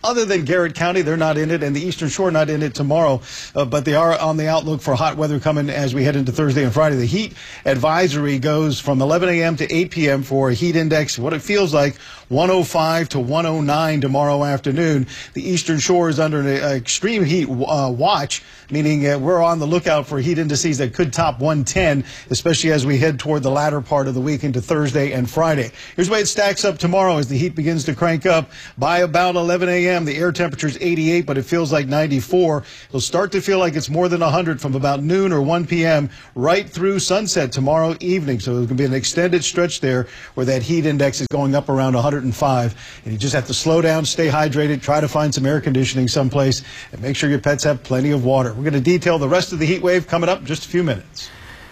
other than Garrett County. They're not in it, and the Eastern Shore not in it tomorrow, uh, but they are on the outlook for hot weather coming as we head into Thursday and Friday. The heat advisory goes from eleven a.m. to eight p.m. for a heat index, what it feels like, one oh five to one oh nine tomorrow afternoon. The Eastern Shore is under an uh, extreme heat uh, watch, meaning uh, we're on the lookout for heat indices that could top one ten, especially as we head toward the latter part of the week into Thursday and Friday. Here's the way it stacks up tomorrow as the heat begins to crank up. By about eleven a.m., the air temperature is eighty-eight, but it feels like ninety-four. It'll start to feel like it's more than one hundred from about noon or one p.m. right through sunset tomorrow evening. So there's going to be an extended stretch there where that heat index is going up around one hundred five. And you just have to slow down, stay hydrated, try to find some air conditioning someplace, and make sure your pets have plenty of water. We're going to detail the rest of the heat wave coming up in just a few minutes.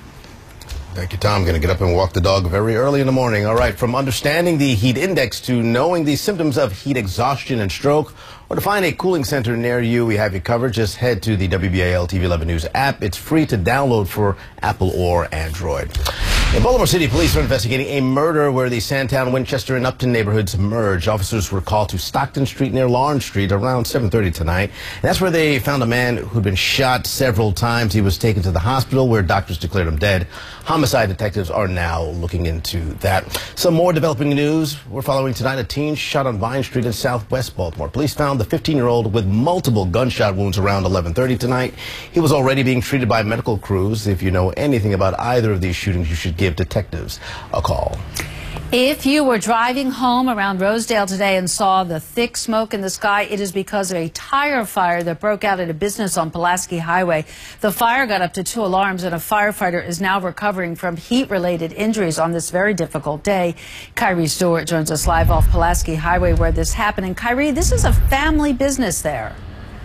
Thank you, Tom. Going to get up and walk the dog very early in the morning. All right, from understanding the heat index to knowing the symptoms of heat exhaustion and stroke, or to find a cooling center near you, we have you covered. Just head to the W B A L T V eleven News app. It's free to download for Apple or Android. In Baltimore City, police are investigating a murder where the Sandtown, Winchester, and Upton neighborhoods merge. Officers were called to Stockton Street near Lawrence Street around seven thirty tonight. And that's where they found a man who'd been shot several times. He was taken to the hospital where doctors declared him dead. Homicide detectives are now looking into that. Some more developing news. We're following tonight a teen shot on Vine Street in southwest Baltimore. Police found the fifteen-year-old with multiple gunshot wounds around eleven thirty tonight. He was already being treated by medical crews. If you know anything about either of these shootings, you should give detectives a call. If you were driving home around Rosedale today and saw the thick smoke in the sky, it is because of a tire fire that broke out at a business on Pulaski Highway. The fire got up to two alarms, and a firefighter is now recovering from heat-related injuries on this very difficult day. Kyrie Stewart joins us live off Pulaski Highway where this happened. And Kyrie, this is a family business there.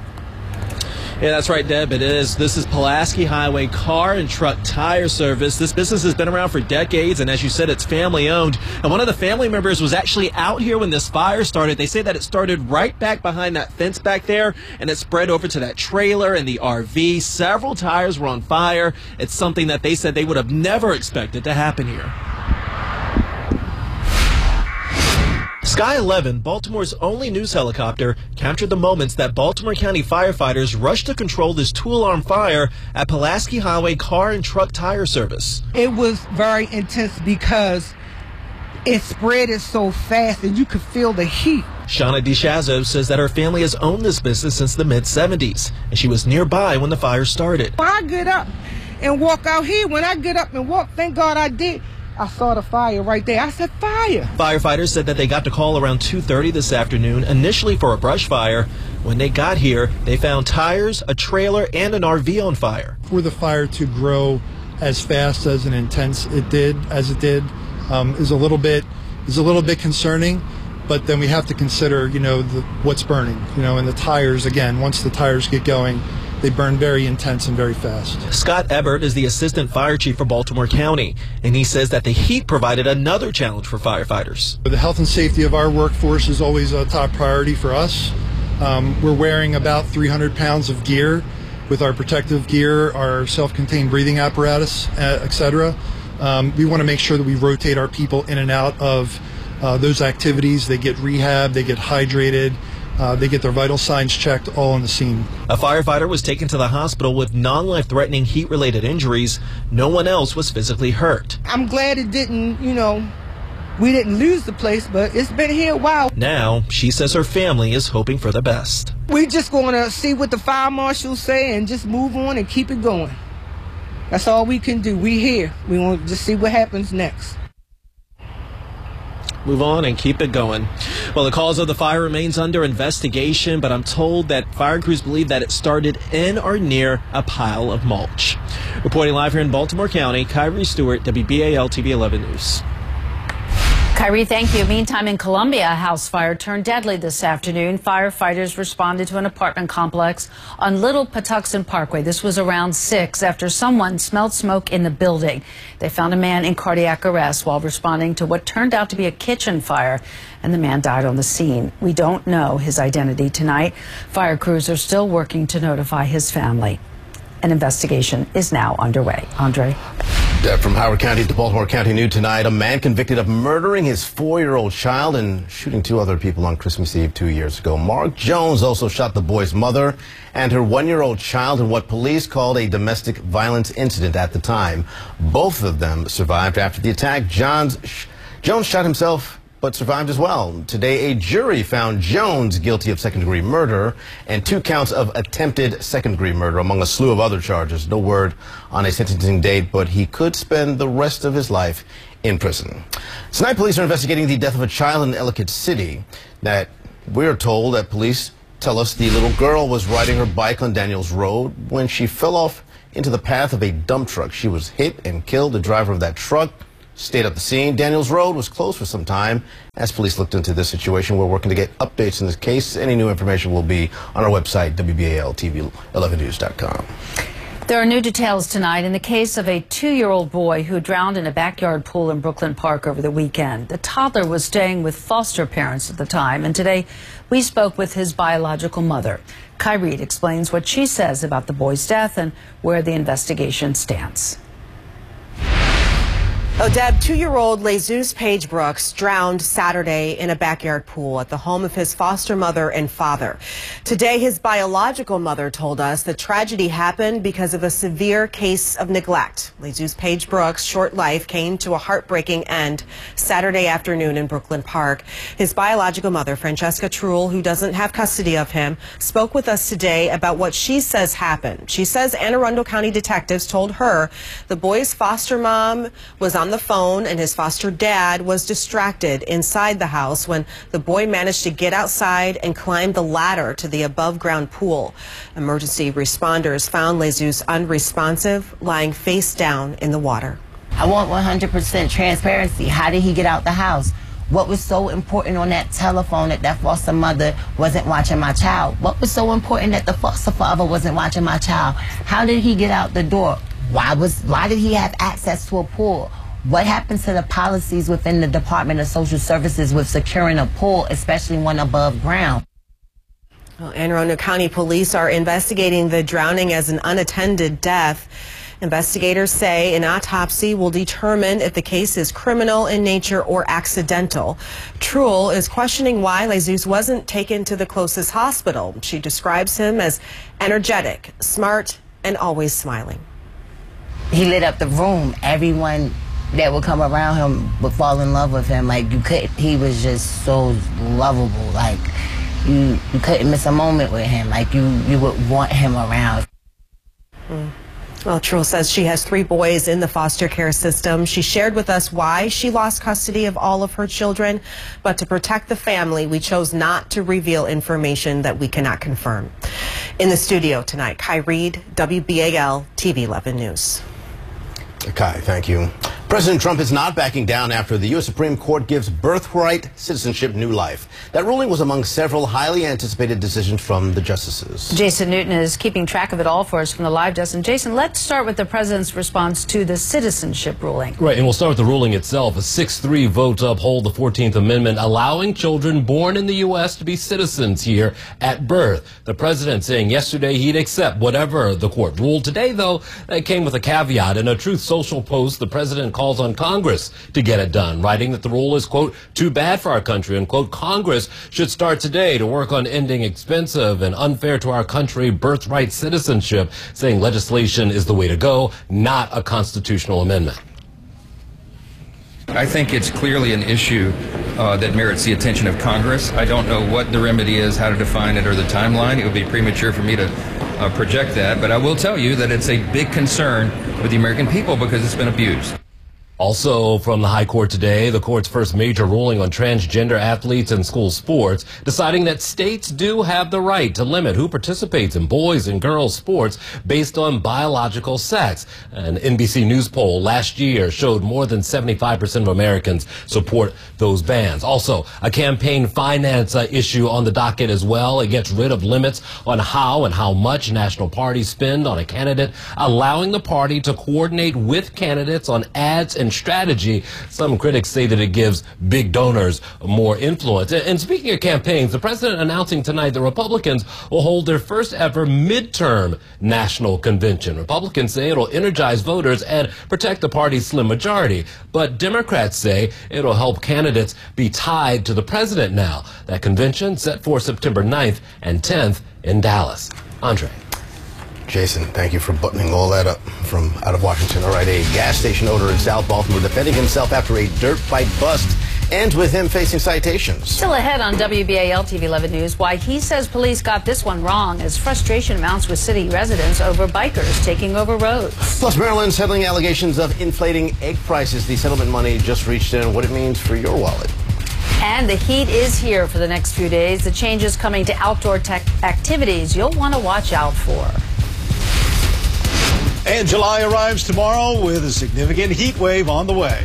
Yeah, that's right, Deb. It is. This is Pulaski Highway Car and Truck Tire Service. This business has been around for decades, and as you said, it's family-owned. And one of the family members was actually out here when this fire started. They say that it started right back behind that fence back there, and it spread over to that trailer and the R V. Several tires were on fire. It's something that they said they would have never expected to happen here. Sky eleven, Baltimore's only news helicopter, captured the moments that Baltimore County firefighters rushed to control this two-alarm fire at Pulaski Highway Car and Truck Tire Service. It was very intense because it spread it so fast and you could feel the heat. Shauna DiShazzo says that her family has owned this business since the mid seventies, and she was nearby when the fire started. When I get up and walk out here, when I get up and walk, thank God I did, I saw the fire right there. I said, fire. Firefighters said that they got the call around two thirty this afternoon, initially for a brush fire. When they got here, they found tires, a trailer, and an R V on fire. For the fire to grow as fast as and intense it did, as it did, um, is a little bit is a little bit concerning. But then we have to consider, you know, the, what's burning, you know, and the tires. Again, once the tires get going, they burn very intense and very fast. Scott Ebert is the assistant fire chief for Baltimore County, and he says that the heat provided another challenge for firefighters. The health and safety of our workforce is always a top priority for us. Um, we're wearing about three hundred pounds of gear with our protective gear, our self-contained breathing apparatus, et cetera. Um, we want to make sure that we rotate our people in and out of uh, those activities. They get rehab, they get hydrated. Uh, they get their vital signs checked all on the scene. A firefighter was taken to the hospital with non-life-threatening heat-related injuries. No one else was physically hurt. I'm glad it didn't, you know, we didn't lose the place, but it's been here a while. Now, she says her family is hoping for the best. We just going to see what the fire marshals say and just move on and keep it going. That's all we can do. We here. We want to just see what happens next. Move on and keep it going. Well, the cause of the fire remains under investigation, but I'm told that fire crews believe that it started in or near a pile of mulch. Reporting live here in Baltimore County, Kyrie Stewart, W B A L T V eleven News. Kyrie, thank you. Meantime, in Columbia, a house fire turned deadly this afternoon. Firefighters responded to an apartment complex on Little Patuxent Parkway. This was around six after someone smelled smoke in the building. They found a man in cardiac arrest while responding to what turned out to be a kitchen fire, and the man died on the scene. We don't know his identity tonight. Fire crews are still working to notify his family. An investigation is now underway. Andre? Deb, from Howard County to Baltimore County New tonight. A man convicted of murdering his four-year-old child and shooting two other people on Christmas Eve two years ago. Mark Jones also shot the boy's mother and her one-year-old child in what police called a domestic violence incident at the time. Both of them survived after the attack. Jones, Jones shot himself but survived as well. Today, a jury found Jones guilty of second-degree murder and two counts of attempted second-degree murder, among a slew of other charges. No word on a sentencing date, but he could spend the rest of his life in prison. Tonight, police are investigating the death of a child in Ellicott City. That we're told that police tell us the little girl was riding her bike on Daniels Road when she fell off into the path of a dump truck. She was hit and killed. The driver of that truck stayed at the scene. Daniels Road was closed for some time as police looked into this situation. We're working to get updates in this case. Any new information will be on our website, W B A L T V eleven news dot com. There are new details tonight in the case of a two-year-old boy who drowned in a backyard pool in Brooklyn Park over the weekend. The toddler was staying with foster parents at the time, and today we spoke with his biological mother. Kai Reed explains what she says about the boy's death and where the investigation stands. Oh, Deb, two-year-old Jesus Page Brooks drowned Saturday in a backyard pool at the home of his foster mother and father. Today, his biological mother told us the tragedy happened because of a severe case of neglect. Jesus Page Brooks' short life came to a heartbreaking end Saturday afternoon in Brooklyn Park. His biological mother, Francesca Truhl, who doesn't have custody of him, spoke with us today about what she says happened. She says Anne Arundel County detectives told her the boy's foster mom was on the phone and his foster dad was distracted inside the house when the boy managed to get outside and climb the ladder to the above-ground pool. Emergency responders found Jesus unresponsive, lying face down in the water. I want one hundred percent transparency. How did he get out the house? What was so important on that telephone that that foster mother wasn't watching my child? What was so important that the foster father wasn't watching my child? How did he get out the door? Why was why did he have access to a pool? What happens to the policies within the Department of Social Services with securing a pool, especially one above ground? Well, Anne Arundel County Police are investigating the drowning as an unattended death. Investigators say an autopsy will determine if the case is criminal in nature or accidental. Truhl is questioning why Jesus wasn't taken to the closest hospital. She describes him as energetic, smart, and always smiling. He lit up the room. Everyone that would come around him would fall in love with him. Like, you could, he was just so lovable. Like, you, you couldn't miss a moment with him. Like, you, you would want him around. Mm. Well, Truhl says she has three boys in the foster care system. She shared with us why she lost custody of all of her children, but to protect the family, we chose not to reveal information that we cannot confirm. In the studio tonight, Kai Reed, W B A L T V eleven News. Kai, thank you. President Trump is not backing down after the U S Supreme Court gives birthright citizenship new life. That ruling was among several highly anticipated decisions from the justices. Jason Newton is keeping track of it all for us from the live desk. And Jason, let's start with the president's response to the citizenship ruling. Right, and we'll start with the ruling itself. A six three vote to uphold the fourteenth Amendment, allowing children born in the U S to be citizens here at birth. The president saying yesterday he'd accept whatever the court ruled. Today, though, that came with a caveat. In a Truth Social post, the president calls on Congress to get it done, writing that the rule is, quote, too bad for our country, and, quote, Congress should start today to work on ending expensive and unfair to our country birthright citizenship, saying legislation is the way to go, not a constitutional amendment. I think it's clearly an issue uh, that merits the attention of Congress. I don't know what the remedy is, how to define it, or the timeline. It would be premature for me to uh, project that, but I will tell you that it's a big concern with the American people because it's been abused. Also from the High Court today, the court's first major ruling on transgender athletes in school sports, deciding that states do have the right to limit who participates in boys and girls sports based on biological sex. An N B C News poll last year showed more than seventy-five percent of Americans support those bans. Also, a campaign finance uh, issue on the docket as well. It gets rid of limits on how and how much national parties spend on a candidate, allowing the party to coordinate with candidates on ads and campaign strategy. Some critics say that it gives big donors more influence. And speaking of campaigns, the president announcing tonight the Republicans will hold their first ever midterm national convention. Republicans say it'll energize voters and protect the party's slim majority. But Democrats say it'll help candidates be tied to the president now. That convention set for September ninth and tenth in Dallas. Andre. Jason, thank you for buttoning all that up from out of Washington. All right, a gas station owner in South Baltimore defending himself after a dirt bike bust ends with him facing citations. Still ahead on W B A L T V eleven News, why he says police got this one wrong as frustration mounts with city residents over bikers taking over roads. Plus, Maryland's settling allegations of inflating egg prices. The settlement money just reached in, what it means for your wallet. And the heat is here for the next few days. The changes coming to outdoor tech activities you'll want to watch out for. And July arrives tomorrow with a significant heat wave on the way.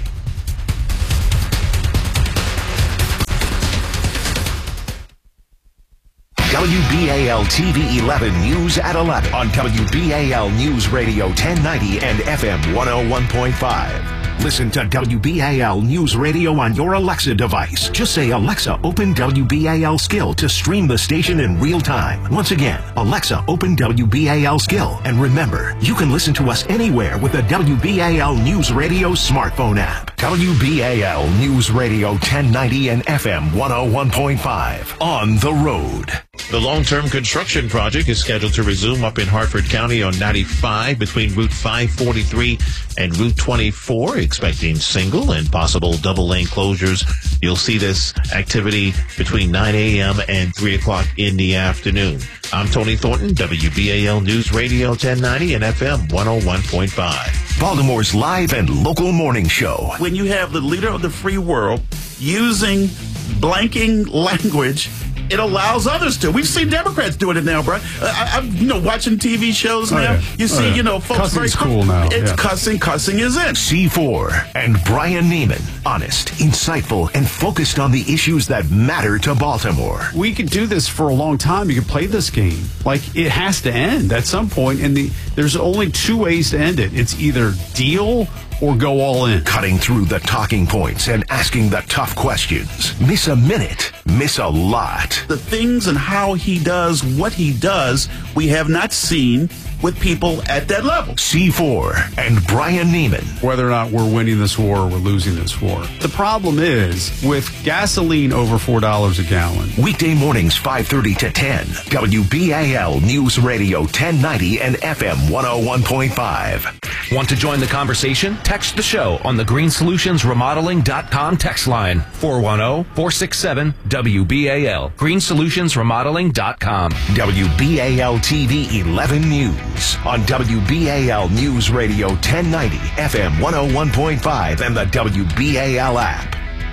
W B A L T V eleven News at eleven on W B A L News Radio ten ninety and F M one oh one point five. Listen to W B A L News Radio on your Alexa device. Just say, Alexa, open W B A L Skill to stream the station in real time. Once again, Alexa, open W B A L Skill. And remember, you can listen to us anywhere with the W B A L News Radio smartphone app. W B A L News Radio ten ninety and F M one oh one point five. On the road. The long-term construction project is scheduled to resume up in Hartford County on ninety-five between Route five forty-three and Route twenty-four, expecting single and possible double lane closures. You'll see this activity between nine a.m. and three o'clock in the afternoon. I'm Tony Thornton, W B A L News Radio ten ninety and F M one oh one point five. Baltimore's live and local morning show. When you have the leader of the free world using blanking language, it allows others to. We've seen Democrats doing it now, bro. I, I'm, you know, watching T V shows now. Oh, yeah. You see, oh, yeah. you know, folks Cussing's very cool now. It's yeah. cussing. Cussing is in. C four and Brian Neiman. Honest, insightful, and focused on the issues that matter to Baltimore. We could do this for a long time. You could play this game. Like, it has to end at some point, and the, there's only two ways to end it. It's either deal or go all in. Cutting through the talking points and asking the tough questions. Miss a minute, miss a lot. The things and how he does what he does, we have not seen with people at that level. C four and Brian Neiman. Whether or not we're winning this war or we're losing this war. The problem is, with gasoline over four dollars a gallon. Weekday mornings five thirty to ten. W B A L News Radio ten ninety and F M one oh one point five. Want to join the conversation? Text the show on the green solutions remodeling dot com text line four one zero, four six seven, W B A L. green solutions remodeling dot com. W B A L T V eleven News on W B A L News Radio ten ninety, F M one oh one point five, and the W B A L app.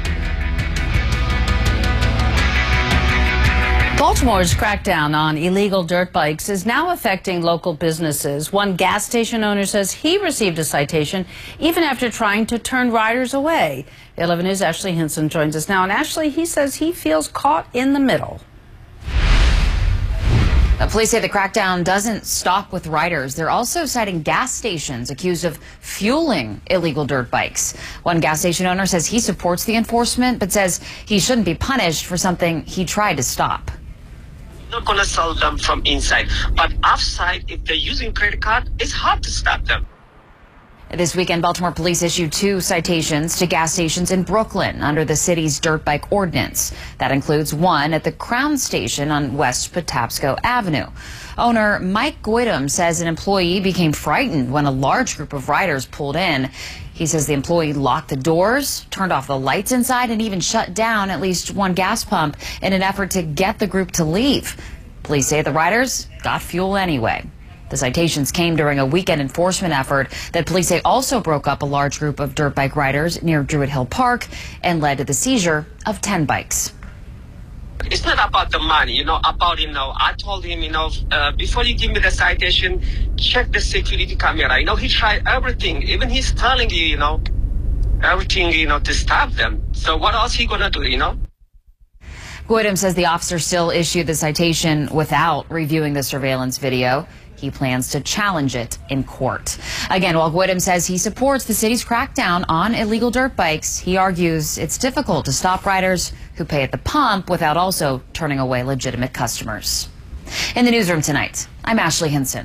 Baltimore's crackdown on illegal dirt bikes is now affecting local businesses. One gas station owner says he received a citation even after trying to turn riders away. eleven News' Ashley Hinson joins us now. And Ashley, he says he feels caught in the middle. The police say the crackdown doesn't stop with riders. They're also citing gas stations accused of fueling illegal dirt bikes. One gas station owner says he supports the enforcement, but says he shouldn't be punished for something he tried to stop. Not going to sell them from inside, but outside, if they're using credit card, it's hard to stop them. This weekend, Baltimore police issued two citations to gas stations in Brooklyn under the city's dirt bike ordinance. That includes one at the Crown Station on West Patapsco Avenue. Owner Mike Goydam says an employee became frightened when a large group of riders pulled in. He says the employee locked the doors, turned off the lights inside, and even shut down at least one gas pump in an effort to get the group to leave. Police say the riders got fuel anyway. The citations came during a weekend enforcement effort that police say also broke up a large group of dirt bike riders near Druid Hill Park and led to the seizure of ten bikes. It's not about the money, you know, about, you know, I told him, you know, uh, before you give me the citation, check the security camera. You know, he tried everything. Even he's telling you, you know, everything, you know, to stop them. So what else he gonna do, you know? Goydam says the officer still issued the citation without reviewing the surveillance video. He plans to challenge it in court. Again, while Gwynn says he supports the city's crackdown on illegal dirt bikes, he argues it's difficult to stop riders who pay at the pump without also turning away legitimate customers. In the newsroom tonight, I'm Ashley Hinson.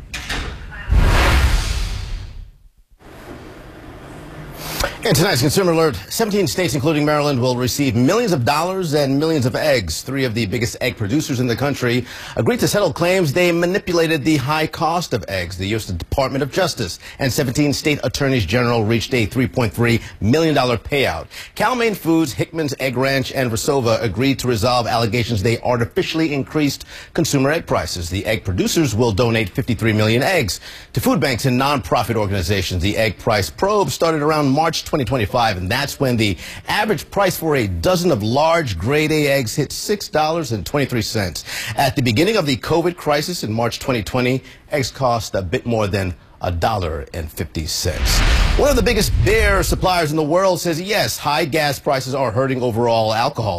And tonight's Consumer Alert, seventeen states, including Maryland, will receive millions of dollars and millions of eggs. Three of the biggest egg producers in the country agreed to settle claims they manipulated the high cost of eggs. The U S Department of Justice and seventeen state attorneys general reached a three point three million dollars payout. Cal-Maine Foods, Hickman's Egg Ranch, and Versova agreed to resolve allegations they artificially increased consumer egg prices. The egg producers will donate fifty-three million eggs to food banks and nonprofit organizations. The egg price probe started around March twenty twenty-five, and that's when the average price for a dozen of large grade A eggs hit six dollars and twenty-three cents. At the beginning of the COVID crisis in March twenty twenty, eggs cost a bit more than a dollar and fifty cents. One of the biggest beer suppliers in the world says yes, high gas prices are hurting overall alcohol